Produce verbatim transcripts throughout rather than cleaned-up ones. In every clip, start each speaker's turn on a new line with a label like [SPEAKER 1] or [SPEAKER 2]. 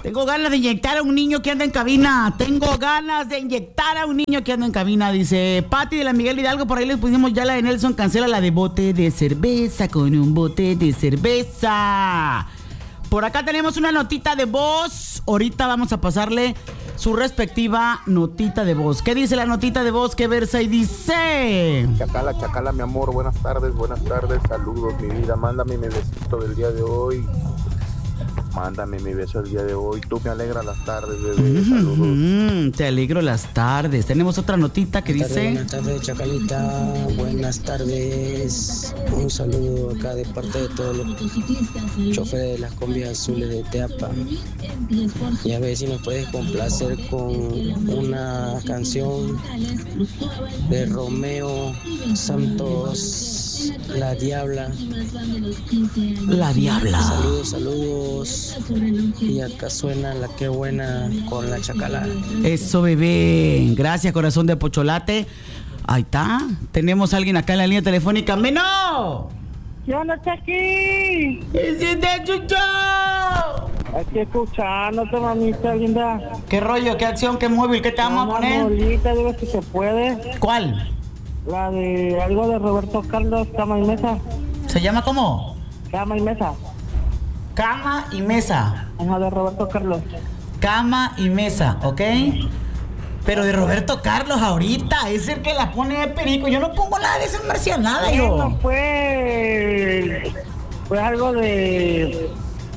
[SPEAKER 1] Tengo ganas de inyectar a un niño que anda en cabina. Tengo ganas de inyectar a un niño que anda en cabina. Dice Pati de la Miguel Hidalgo. Por ahí les pusimos ya la de Nelson. Cancela la de bote de cerveza con un bote de cerveza. Por acá tenemos una notita de voz. Ahorita vamos a pasarle su respectiva notita de voz. ¿Qué dice la notita de voz? ¿Qué versa y dice?
[SPEAKER 2] Chacala, chacala, mi amor. Buenas tardes, buenas tardes. Saludos, mi vida. Mándame mi besito del día de hoy. Mándame mi beso el día de hoy. Tú me alegras las tardes, bebé. Saludos.
[SPEAKER 1] Mm, te alegro las tardes. Tenemos otra notita que
[SPEAKER 3] Buenas
[SPEAKER 1] dice...
[SPEAKER 3] Buenas tardes, Chacalita. Buenas tardes. Un saludo acá de parte de todos los choferes de las combis azules de Teapa. Y a ver si nos puedes complacer con una canción de Romeo Santos, La Diabla.
[SPEAKER 1] La Diabla.
[SPEAKER 3] Saludos, saludos. Y acá suena La Qué Buena con la Chacala.
[SPEAKER 1] Eso, bebé. Gracias, corazón de pocholate. Ahí está. Tenemos a alguien acá en la línea telefónica. ¡Meno!
[SPEAKER 4] ¿Qué onda, Chaki?
[SPEAKER 1] ¿Qué siente, Chucho?
[SPEAKER 4] Aquí escuchándote, mamita linda.
[SPEAKER 1] ¿Qué rollo? ¿Qué acción? ¿Qué móvil? ¿Qué te vamos a poner?
[SPEAKER 4] Bolita, digo si se puede.
[SPEAKER 1] ¿Cuál?
[SPEAKER 4] La de algo de Roberto Carlos, Cama y Mesa.
[SPEAKER 1] ¿Se llama cómo?
[SPEAKER 4] Cama y Mesa.
[SPEAKER 1] Cama y mesa.
[SPEAKER 4] Ajá, de Roberto Carlos.
[SPEAKER 1] Cama y mesa, ¿ok? Pero de Roberto Carlos ahorita, es el que la pone de perico. Yo no pongo nada de esa marcianada, yo.
[SPEAKER 4] Bueno, fue... Fue algo de...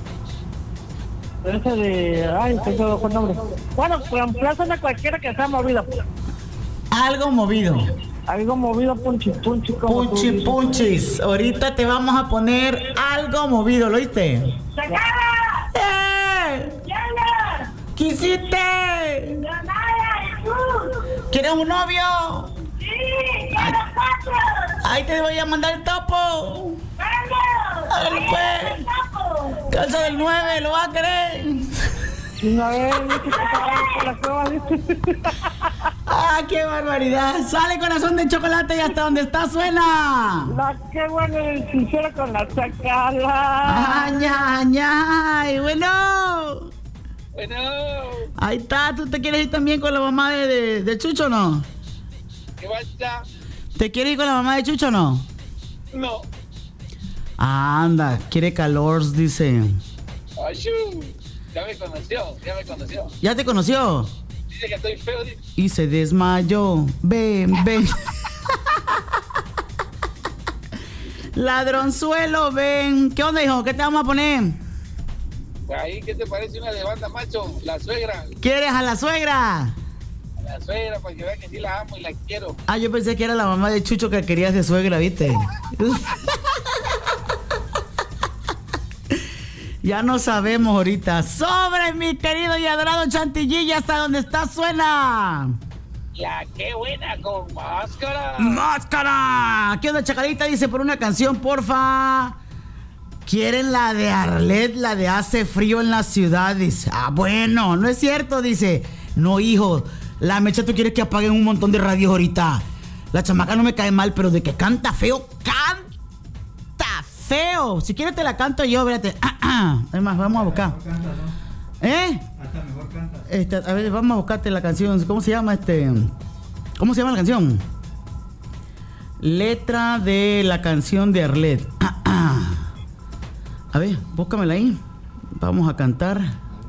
[SPEAKER 4] Ese de... Ay, se me fue el nombre. Bueno, reemplazan a cualquiera que sea movido.
[SPEAKER 1] Algo movido.
[SPEAKER 4] Algo movido, punchi, punchi. Como
[SPEAKER 1] Punchi,
[SPEAKER 4] tú.
[SPEAKER 1] punchis. Ahorita te vamos a poner algo movido, ¿lo oíste?
[SPEAKER 4] ¡Sacada!
[SPEAKER 1] ¡Eh!
[SPEAKER 4] ¡Yana!
[SPEAKER 1] ¿Qué hiciste?
[SPEAKER 4] ¡Nada! ¡Tú!
[SPEAKER 1] ¿Quieres un novio?
[SPEAKER 4] ¡Sí! ¡Ya los pasos!
[SPEAKER 1] Ahí te voy a mandar el topo.
[SPEAKER 4] ¡Vamos!
[SPEAKER 1] Hágale, pues. Calza del nueve, ¿lo vas a querer?
[SPEAKER 4] Una vez, dice que estaba por la cueva, dice.
[SPEAKER 1] ¡Ah, qué barbaridad! ¡Sale, corazón de chocolate! Y hasta donde está suena.
[SPEAKER 4] La que bueno el sincero con la Chacala.
[SPEAKER 1] ¡Ay, ay, ay! Bueno.
[SPEAKER 5] Bueno.
[SPEAKER 1] Ahí está. ¿Tú te quieres ir también con la mamá de, de, de Chucho o no?
[SPEAKER 5] ¿Qué pasa?
[SPEAKER 1] ¿Te quieres ir con la mamá de Chucho o no?
[SPEAKER 5] No.
[SPEAKER 1] Anda, quiere calor, dice.
[SPEAKER 5] Ayú. Ya me conoció, ya me conoció.
[SPEAKER 1] ¿Ya te conoció?
[SPEAKER 5] Dice que estoy feo, dice.
[SPEAKER 1] Y se desmayó. Ven, ven. Ladronzuelo, ven. ¿Qué onda, hijo? ¿Qué te vamos a poner?
[SPEAKER 5] Ahí, ¿qué te parece una de banda macho? La suegra.
[SPEAKER 1] ¿Quieres a la suegra?
[SPEAKER 5] La suegra, para que vean que sí la amo y la quiero.
[SPEAKER 1] Ah, yo pensé que era la mamá de Chucho que querías de suegra, ¿viste? Ya no sabemos ahorita. ¡Sobre, mi querido y adorado Chantilly! Hasta donde está suena.
[SPEAKER 5] La qué buena con máscara.
[SPEAKER 1] ¡Máscara! ¿Qué onda, Chacalita? Dice por una canción, porfa. ¿Quieren la de Arlet, la de Hace Frío en la Ciudad? Dice. Ah, bueno, no es cierto, dice. No, hijo. La mecha, tú quieres que apaguen un montón de radios ahorita. La chamaca no me cae mal, pero de que canta feo, canta feo. Si quieres te la canto yo, espérate. Además, vamos a buscar. ¿Eh? Hasta mejor canta. Este, a ver, vamos a buscarte la canción. ¿Cómo se llama este? ¿Cómo se llama la canción? Letra de la canción de Arlet. A ver, búscamela ahí. Vamos a cantar.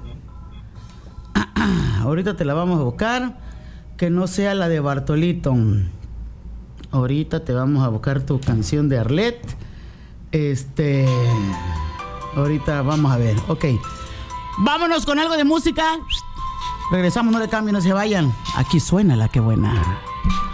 [SPEAKER 1] Ahorita te la vamos a buscar. Que no sea la de Bartolito. Ahorita te vamos a buscar tu canción de Arlet. Este... Ahorita vamos a ver. Ok. Vámonos con algo de música. Regresamos, no le cambien, no se vayan. Aquí suena La Qué Buena.